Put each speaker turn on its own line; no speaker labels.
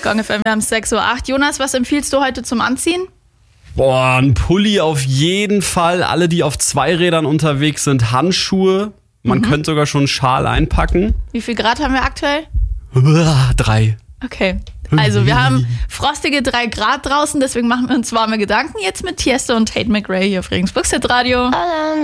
Kong FM. Wir haben 6:08 Uhr. Jonas, was empfiehlst du heute zum Anziehen?
Boah, ein Pulli auf jeden Fall. Alle, die auf Zweirädern unterwegs sind, Handschuhe. Man könnte sogar schon einen Schal einpacken.
Wie viel Grad haben wir aktuell?
3.
Okay. Also wir haben frostige 3 Grad draußen, deswegen machen wir uns warme Gedanken jetzt mit Tiesto und Tate McRae hier auf Regensburg Hit Radio.